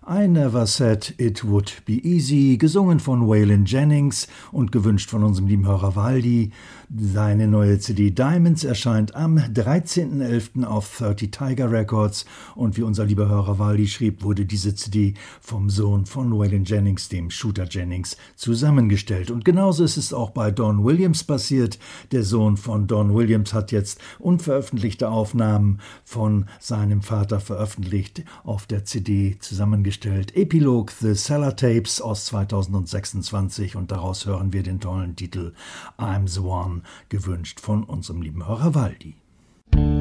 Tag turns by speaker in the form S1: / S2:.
S1: I Never Said It Would Be Easy, gesungen von Waylon Jennings und gewünscht von unserem lieben Hörer Waldi. Seine neue CD Diamonds erscheint am 13.11. auf 30 Tiger Records und wie unser lieber Hörer Waldi schrieb, wurde diese CD vom Sohn von Waylon Jennings, dem Shooter Jennings, zusammengestellt. Und genauso ist es auch bei Don Williams passiert. Der Sohn von Don Williams hat jetzt unveröffentlichte Aufnahmen von seinem Vater veröffentlicht, auf der CD zusammengestellt. Epilog The Cellar Tapes aus 2026 und daraus hören wir den tollen Titel I'm the One, gewünscht von unserem lieben Hörer Waldi.